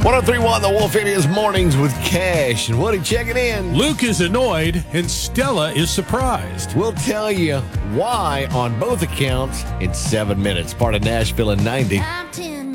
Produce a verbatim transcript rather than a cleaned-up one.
one oh three point one The Wolf Indians Mornings with Cash and Woody checking in. Luke is annoyed and Stella is surprised. We'll tell you why on both accounts in seven minutes. Part of Nashville in ninety.